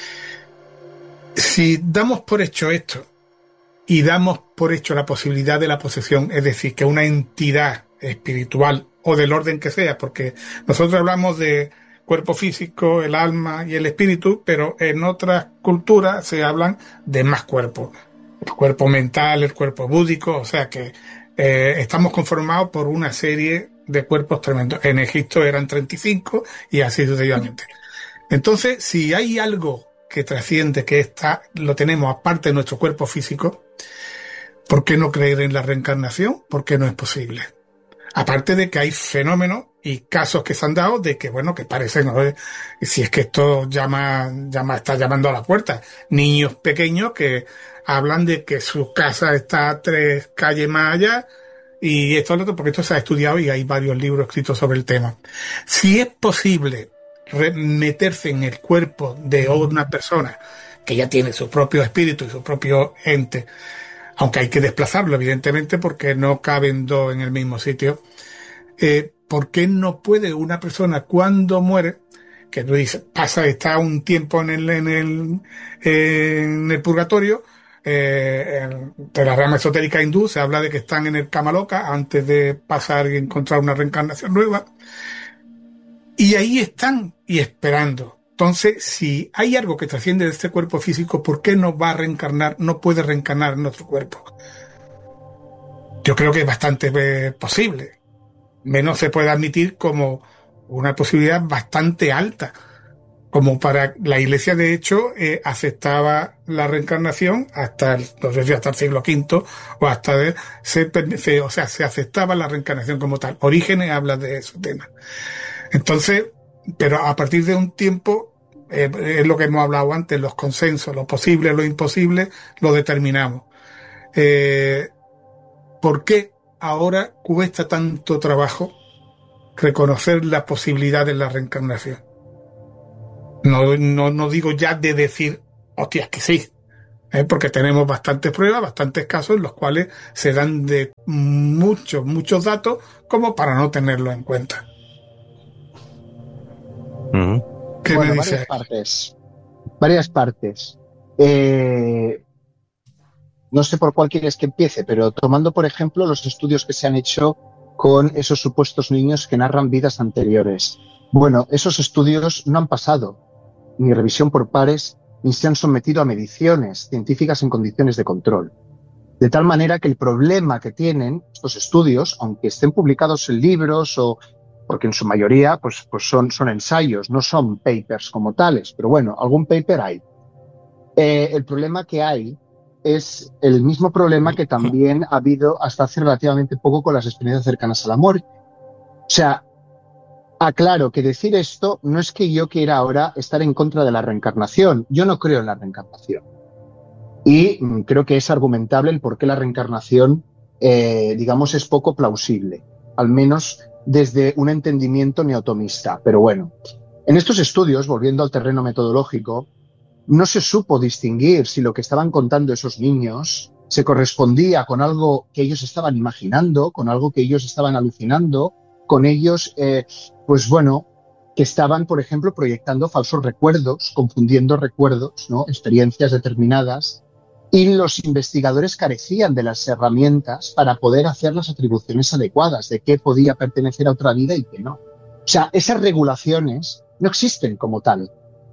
Si damos por hecho esto y damos por hecho la posibilidad de la posesión, es decir, que una entidad espiritual o del orden que sea, porque nosotros hablamos de cuerpo físico, el alma y el espíritu, pero en otras culturas se hablan de más cuerpos. El cuerpo mental, el cuerpo búdico, o sea que eh, estamos conformados por una serie de cuerpos tremendos. En Egipto eran treinta y cinco y así sucesivamente. Entonces, si hay algo que trasciende, que está, lo tenemos aparte de nuestro cuerpo físico, ¿por qué no creer en la reencarnación? ¿Por qué no es posible? Aparte de que hay fenómenos y casos que se han dado de que, bueno, que parecen, ¿no? Si es que esto llama, llama, está llamando a la puerta. Niños pequeños que hablan de que su casa está a tres calles más allá y esto, porque esto se ha estudiado y hay varios libros escritos sobre el tema. Si es posible meterse en el cuerpo de una persona que ya tiene su propio espíritu y su propio ente, aunque hay que desplazarlo, evidentemente, porque no caben dos en el mismo sitio. Eh, ¿Por qué no puede una persona cuando muere, que tú dices, pasa, está un tiempo en el, en el, en el purgatorio, eh, de la rama esotérica hindú se habla de que están en el Kamaloka antes de pasar y encontrar una reencarnación nueva, y ahí están y esperando? Entonces, si hay algo que trasciende de este cuerpo físico, ¿por qué no va a reencarnar, no puede reencarnar en otro cuerpo? Yo creo que es bastante eh, posible. Menos se puede admitir como una posibilidad bastante alta. Como para la Iglesia, de hecho, eh, aceptaba la reencarnación hasta el, no sé si hasta el siglo quinto o hasta de, se, se, o sea, se aceptaba la reencarnación como tal. Orígenes habla de ese tema. Entonces, pero a partir de un tiempo, eh, es lo que hemos hablado antes, los consensos, lo posible, lo imposible, lo determinamos. Eh, ¿Por qué ahora cuesta tanto trabajo reconocer la posibilidad de la reencarnación? No, no, no digo ya de decir, hostias, que sí, ¿eh? Porque tenemos bastantes pruebas, bastantes casos en los cuales se dan de muchos, muchos datos como para no tenerlo en cuenta. Uh-huh. ¿Qué Bueno, me varias dices? partes. Varias partes. Eh, no sé por cuál quieres que empiece, pero tomando, por ejemplo, los estudios que se han hecho con esos supuestos niños que narran vidas anteriores. Bueno, esos estudios no han pasado ni revisión por pares, ni se han sometido a mediciones científicas en condiciones de control. De tal manera que el problema que tienen estos estudios, aunque estén publicados en libros o porque en su mayoría pues, pues son, son ensayos, no son papers como tales, pero bueno, algún paper hay. Eh, el problema que hay es el mismo problema que también ha habido hasta hace relativamente poco con las experiencias cercanas a la muerte. O sea, aclaro que decir esto no es que yo quiera ahora estar en contra de la reencarnación. Yo no creo en la reencarnación. Y mm, creo que es argumentable el por qué la reencarnación, eh, digamos, es poco plausible, al menos desde un entendimiento neotomista. Pero bueno, en estos estudios, volviendo al terreno metodológico, no se supo distinguir si lo que estaban contando esos niños se correspondía con algo que ellos estaban imaginando, con algo que ellos estaban alucinando, con ellos, eh, pues bueno, que estaban, por ejemplo, proyectando falsos recuerdos, confundiendo recuerdos, ¿no? Experiencias determinadas, y los investigadores carecían de las herramientas para poder hacer las atribuciones adecuadas de qué podía pertenecer a otra vida y qué no. O sea, esas regulaciones no existen como tal.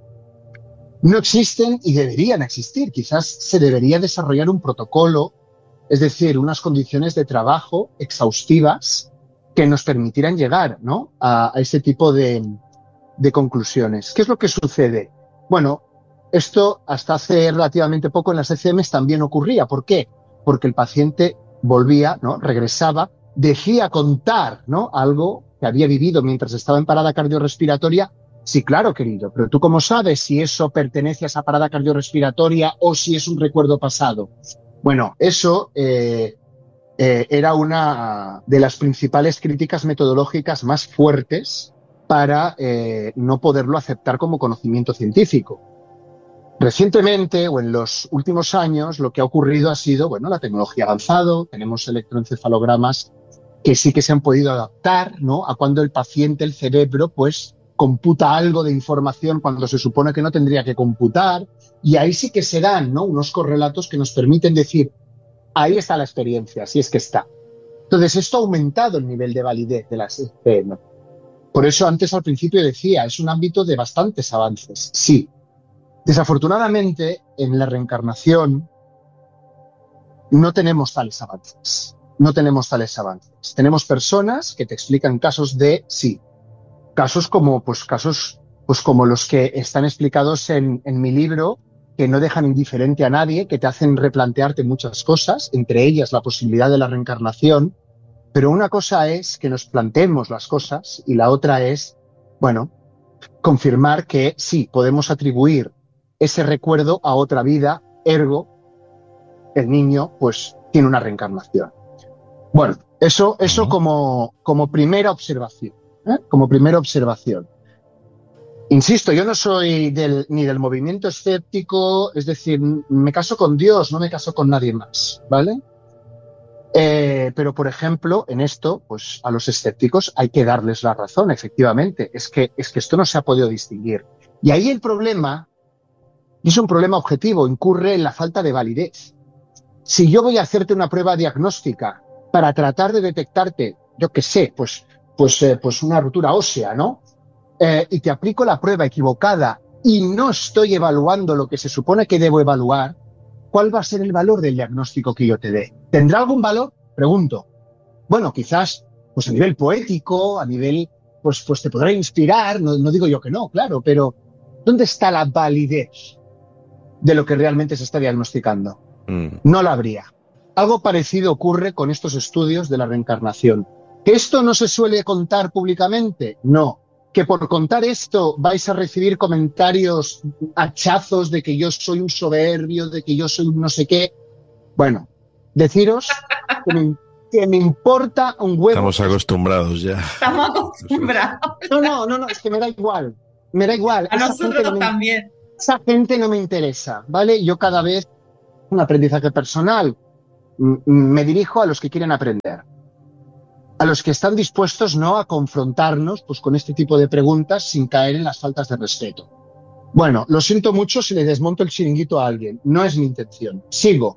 No existen y deberían existir. Quizás se debería desarrollar un protocolo, es decir, unas condiciones de trabajo exhaustivas que nos permitieran llegar, ¿no?, a, a ese tipo de, de conclusiones. ¿Qué es lo que sucede? Bueno, esto hasta hace relativamente poco en las E C Ms también ocurría. ¿Por qué? Porque el paciente volvía, ¿no?, regresaba, decía contar, ¿no?, algo que había vivido mientras estaba en parada cardiorrespiratoria. Sí, claro, querido, pero ¿tú cómo sabes si eso pertenece a esa parada cardiorrespiratoria o si es un recuerdo pasado? Bueno, eso eh, eh, era una de las principales críticas metodológicas más fuertes para eh, no poderlo aceptar como conocimiento científico. Recientemente, o en los últimos años, lo que ha ocurrido ha sido, bueno, la tecnología ha avanzado, tenemos electroencefalogramas que sí que se han podido adaptar, ¿no?, a cuando el paciente, el cerebro, pues computa algo de información cuando se supone que no tendría que computar, y ahí sí que se dan, ¿no?, unos correlatos que nos permiten decir, ahí está la experiencia, si es que está. Entonces, esto ha aumentado el nivel de validez de las E C M. Por eso antes al principio decía, es un ámbito de bastantes avances, sí. Desafortunadamente, en la reencarnación no tenemos tales avances, no tenemos tales avances. Tenemos personas que te explican casos de sí, casos como, pues, casos, pues, como los que están explicados en, en mi libro, que no dejan indiferente a nadie, que te hacen replantearte muchas cosas, entre ellas la posibilidad de la reencarnación. Pero una cosa es que nos planteemos las cosas y la otra es, bueno, confirmar que sí, podemos atribuir ese recuerdo a otra vida, ergo, el niño, pues, tiene una reencarnación. Bueno, eso, eso como, como primera observación. ¿Eh? Como primera observación. Insisto, yo no soy del, ni del movimiento escéptico, es decir, me caso con Dios, no me caso con nadie más, ¿vale? Eh, pero, por ejemplo, en esto, pues a los escépticos hay que darles la razón, efectivamente, es que, es que esto no se ha podido distinguir. Y ahí el problema, y es un problema objetivo, incurre en la falta de validez. Si yo voy a hacerte una prueba diagnóstica para tratar de detectarte, yo qué sé, pues Pues, eh, pues una rotura ósea, ¿no? Eh, y te aplico la prueba equivocada y no estoy evaluando lo que se supone que debo evaluar, ¿cuál va a ser el valor del diagnóstico que yo te dé? ¿Tendrá algún valor? Pregunto. Bueno, quizás, pues a nivel poético, a nivel, pues, pues te podrá inspirar, no, no digo yo que no, claro, pero ¿dónde está la validez de lo que realmente se está diagnosticando? Mm. No la habría. Algo parecido ocurre con estos estudios de la reencarnación. ¿Que esto no se suele contar públicamente? No. ¿Que por contar esto vais a recibir comentarios, hachazos de que yo soy un soberbio, de que yo soy un no sé qué? Bueno, deciros que me, que me importa un huevo. Estamos acostumbrados ya. Estamos acostumbrados. No, no, no, no, es que me da igual. Me da igual. A esa nosotros no me, también. esa gente no me interesa, ¿vale? Yo cada vez, un aprendizaje personal, me dirijo a los que quieren aprender. A los que están dispuestos no a confrontarnos pues, con este tipo de preguntas sin caer en las faltas de respeto. Bueno, lo siento mucho si le desmonto el chiringuito a alguien. No es mi intención. Sigo.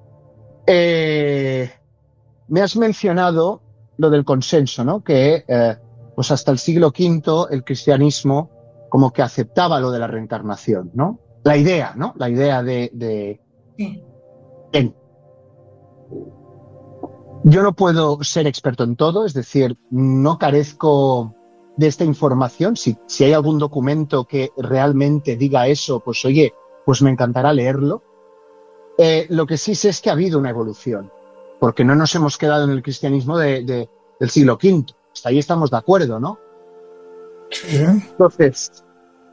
Eh, me has mencionado lo del consenso, ¿no? Que eh, pues hasta el siglo quinto el cristianismo como que aceptaba lo de la reencarnación, ¿no? La idea, ¿no? La idea de... de... Sí. Bien. Yo no puedo ser experto en todo, es decir, no carezco de esta información. Si, si hay algún documento que realmente diga eso, pues oye, pues me encantará leerlo. Eh, lo que sí sé es que ha habido una evolución, porque no nos hemos quedado en el cristianismo de, de, del siglo quinto. Hasta ahí estamos de acuerdo, ¿no? Sí. Entonces,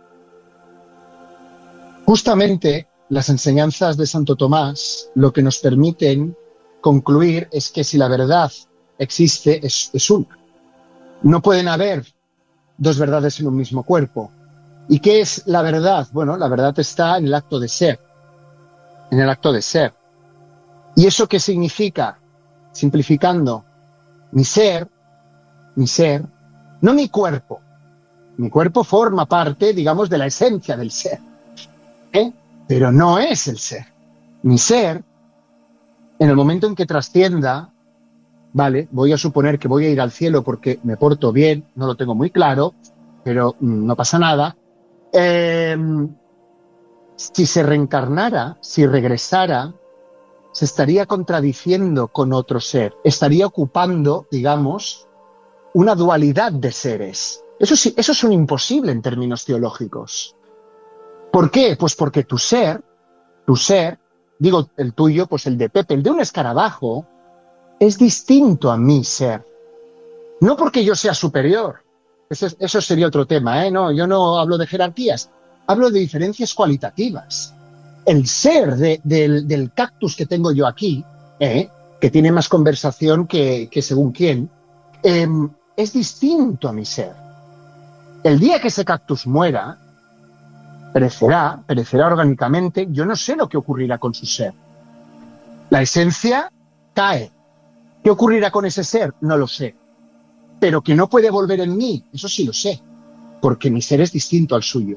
justamente las enseñanzas de Santo Tomás lo que nos permiten concluir es que si la verdad existe, es, es una. No pueden haber dos verdades en un mismo cuerpo. ¿Y qué es la verdad? Bueno, la verdad está en el acto de ser. En el acto de ser. ¿Y eso qué significa? Simplificando, mi ser, mi ser, no mi cuerpo. Mi cuerpo forma parte, digamos, de la esencia del ser. ¿Eh? Pero no es el ser. Mi ser, en el momento en que trascienda, vale, voy a suponer que voy a ir al cielo porque me porto bien, no lo tengo muy claro, pero mm, no pasa nada. Eh, si se reencarnara, si regresara, se estaría contradiciendo con otro ser, estaría ocupando, digamos, una dualidad de seres. Eso sí, eso es un imposible en términos teológicos. ¿Por qué? Pues porque tu ser, tu ser, digo el tuyo, pues el de Pepe, el de un escarabajo, es distinto a mi ser. No porque yo sea superior, eso, eso sería otro tema, ¿eh? No, yo no hablo de jerarquías, hablo de diferencias cualitativas. El ser de, del, del cactus que tengo yo aquí, ¿eh? Que tiene más conversación que, que según quién, eh, es distinto a mi ser. El día que ese cactus muera, perecerá, perecerá orgánicamente, yo no sé lo que ocurrirá con su ser. La esencia cae. ¿Qué ocurrirá con ese ser? No lo sé. Pero que no puede volver en mí, eso sí lo sé, porque mi ser es distinto al suyo.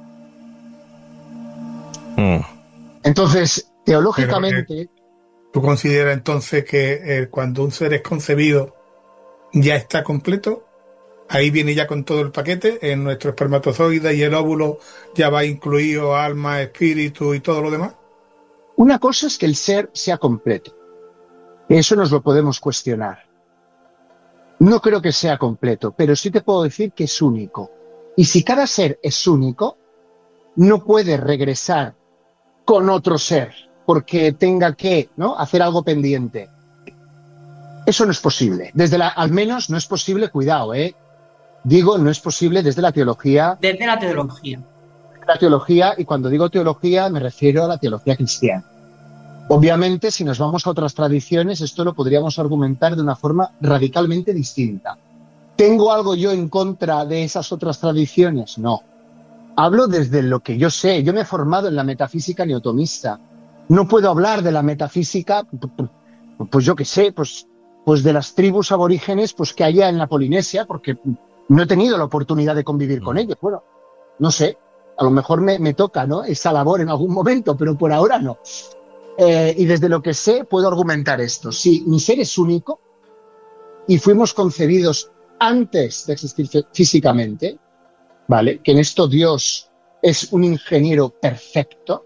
Mm. Entonces, teológicamente... Pero, eh, ¿tú consideras entonces que eh, cuando un ser es concebido ya está completo? Ahí viene ya con todo el paquete, en nuestro espermatozoide y el óvulo ya va incluido alma, espíritu y todo lo demás. Una cosa es que el ser sea completo. Eso nos lo podemos cuestionar. No creo que sea completo, pero sí te puedo decir que es único. Y si cada ser es único, no puede regresar con otro ser porque tenga que, ¿no?, hacer algo pendiente. Eso no es posible. Desde la, al menos no es posible, cuidado, ¿eh? Digo, no es posible desde la teología. Desde la teología. La teología, y cuando digo teología me refiero a la teología cristiana. Obviamente, si nos vamos a otras tradiciones, esto lo podríamos argumentar de una forma radicalmente distinta. ¿Tengo algo yo en contra de esas otras tradiciones? No. Hablo desde lo que yo sé. Yo me he formado en la metafísica neotomista. No puedo hablar de la metafísica, pues yo qué sé, pues, pues de las tribus aborígenes pues que haya en la Polinesia, porque no he tenido la oportunidad de convivir con ellos. Bueno, no sé, a lo mejor me, me toca, ¿no?, esa labor en algún momento, pero por ahora no. Eh, y desde lo que sé puedo argumentar esto. Sí, mi ser es único y fuimos concebidos antes de existir físicamente, ¿vale? Que en esto Dios es un ingeniero perfecto.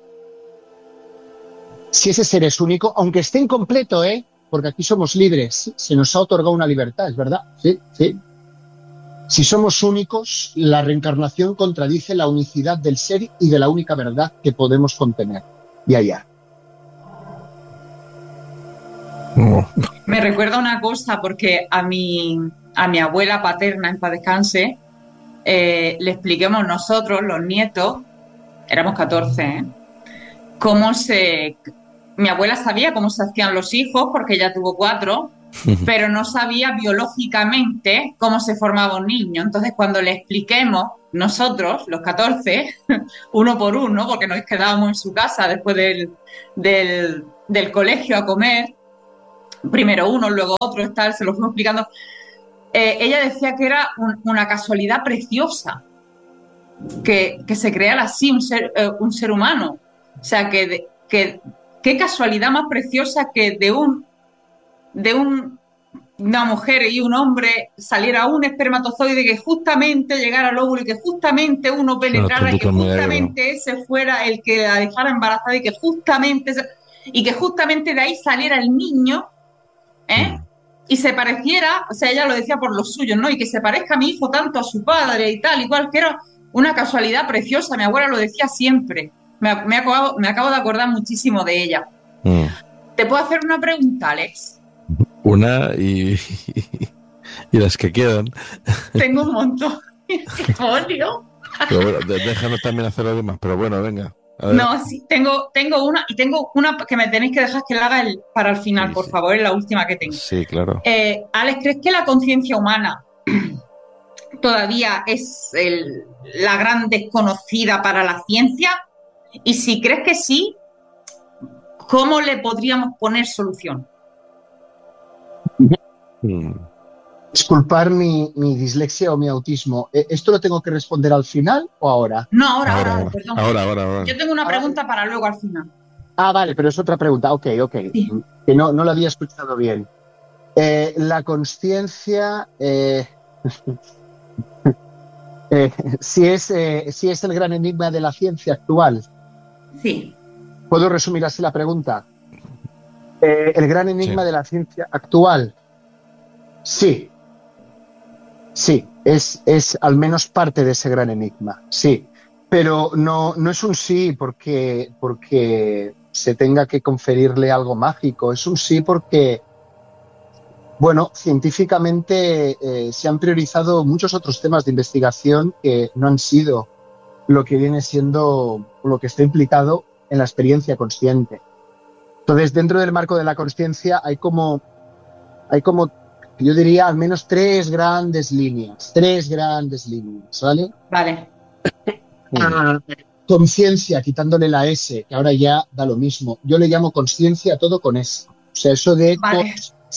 Si ese ser es único, aunque esté incompleto, ¿eh? Porque aquí somos libres, se nos ha otorgado una libertad, ¿es verdad? Sí, sí. Si somos únicos, la reencarnación contradice la unicidad del ser y de la única verdad que podemos contener. Y allá. Me recuerda una cosa, porque a mi, a mi abuela paterna, en paz descanse, eh, le expliquemos nosotros, los nietos, éramos catorce, ¿eh?, cómo se, mi abuela sabía cómo se hacían los hijos, porque ella tuvo cuatro, pero no sabía biológicamente cómo se formaba un niño. Entonces, cuando le expliquemos nosotros, los catorce, uno por uno, porque nos quedábamos en su casa después del, del, del colegio a comer, primero uno, luego otro, tal, se lo fuimos explicando. Eh, ella decía que era un, una casualidad preciosa que, que se creara así un ser, eh, un ser humano. O sea, que, de, que qué casualidad más preciosa que de un de un, una mujer y un hombre saliera un espermatozoide, que justamente llegara al óvulo y que justamente uno penetrara y que justamente ese fuera el que la dejara embarazada y que justamente y que justamente de ahí saliera el niño, ¿eh? Mm. Y se pareciera, o sea, ella lo decía por los suyos, ¿no? Y que se parezca a mi hijo tanto a su padre y tal, igual, que era una casualidad preciosa. Mi abuela lo decía siempre. Me, me, acabo, me acabo de acordar muchísimo de ella. Mm. ¿Te puedo hacer una pregunta, Alex? Una y, y las que quedan. Tengo un montón de folio. Pero bueno, déjanos también hacer algo más, pero bueno, venga. A ver. No, sí, tengo, tengo una, y tengo una que me tenéis que dejar que la haga el, para el final, sí, por sí. favor, es la última que tengo. Sí, claro. Eh, Alex, ¿crees que la conciencia humana todavía es el, la gran desconocida para la ciencia? Y si crees que sí, ¿cómo le podríamos poner solución? Hmm. Disculpar mi, mi dislexia o mi autismo. ¿Esto lo tengo que responder al final o ahora? No, ahora, ahora, ahora, perdón. Ahora, ahora, ahora. Yo tengo una pregunta ahora, para luego al final. Ah, vale, pero es otra pregunta. Ok, ok. Sí. Que no, no la había escuchado bien. Eh, la consciencia, eh, eh, si, es, eh, si es el gran enigma de la ciencia actual. Sí. ¿Puedo resumir así la pregunta? Eh, el gran enigma sí. de la ciencia actual. Sí. Sí, es, es al menos parte de ese gran enigma, sí. Pero no, no es un sí porque, porque se tenga que conferirle algo mágico. Es un sí porque, bueno, científicamente eh, se han priorizado muchos otros temas de investigación que no han sido lo que viene siendo, lo que está implicado en la experiencia consciente. Entonces, dentro del marco de la consciencia hay como, hay como, yo diría, al menos tres grandes líneas, tres grandes líneas, ¿vale? Vale. Ah, conciencia, quitándole la S, que ahora ya da lo mismo. Yo le llamo conciencia a todo con S. O sea, eso de... Vale.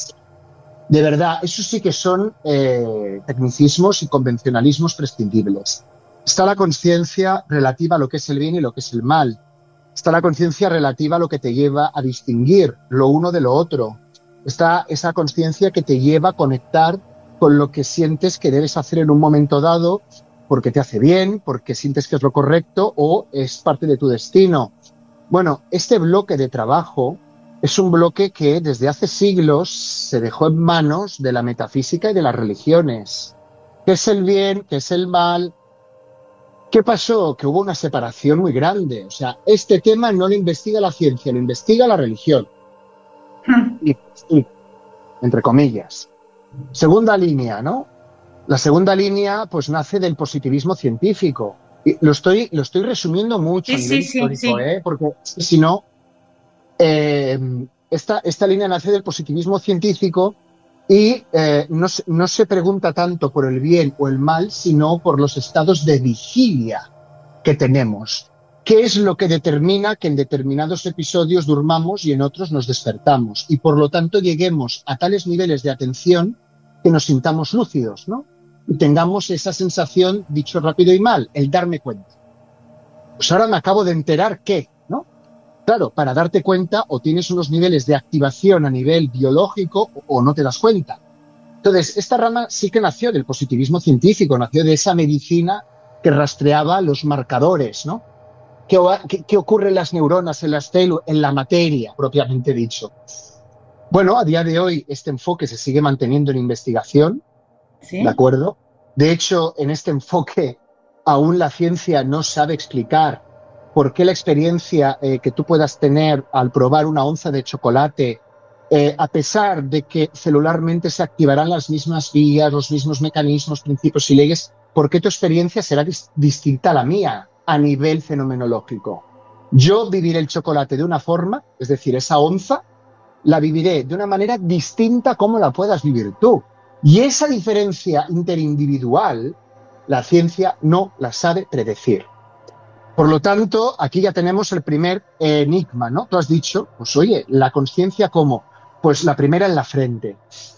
De verdad, eso sí que son eh, tecnicismos y convencionalismos prescindibles. Está la conciencia relativa a lo que es el bien y lo que es el mal. Está la conciencia relativa a lo que te lleva a distinguir lo uno de lo otro. Está esa conciencia que te lleva a conectar con lo que sientes que debes hacer en un momento dado porque te hace bien, porque sientes que es lo correcto o es parte de tu destino. Bueno, este bloque de trabajo es un bloque que desde hace siglos se dejó en manos de la metafísica y de las religiones. ¿Qué es el bien? ¿Qué es el mal? ¿Qué pasó? Que hubo una separación muy grande. O sea, este tema no lo investiga la ciencia, lo investiga la religión. Y, y, entre comillas. Segunda línea, ¿no? La segunda línea, pues, nace del positivismo científico. Y lo estoy, lo estoy resumiendo mucho sí, a nivel sí, histórico, sí, sí. ¿eh? Porque si no, eh, esta, esta línea nace del positivismo científico y eh, no, no se pregunta tanto por el bien o el mal, sino por los estados de vigilia que tenemos. ¿Qué es lo que determina que en determinados episodios durmamos y en otros nos despertamos? Y por lo tanto lleguemos a tales niveles de atención que nos sintamos lúcidos, ¿no? Y tengamos esa sensación, dicho rápido y mal, el darme cuenta. Pues ahora me acabo de enterar que, ¿no? Claro, para darte cuenta o tienes unos niveles de activación a nivel biológico o, o no te das cuenta. Entonces, esta rama sí que nació del positivismo científico, nació de esa medicina que rastreaba los marcadores, ¿no? ¿Qué, qué, qué ocurre en las neuronas, en las células, en la materia, propiamente dicho? Bueno, a día de hoy este enfoque se sigue manteniendo en investigación, ¿sí? ¿De acuerdo? De hecho, en este enfoque aún la ciencia no sabe explicar por qué la experiencia eh, que tú puedas tener al probar una onza de chocolate, eh, a pesar de que celularmente se activarán las mismas vías, los mismos mecanismos, principios y leyes, ¿por qué tu experiencia será dis- distinta a la mía a nivel fenomenológico? Yo viviré el chocolate de una forma, es decir, esa onza, la viviré de una manera distinta como la puedas vivir tú. Y esa diferencia interindividual, la ciencia no la sabe predecir. Por lo tanto, aquí ya tenemos el primer enigma, ¿no? Tú has dicho, pues oye, la conciencia, ¿cómo? Pues la primera en la frente.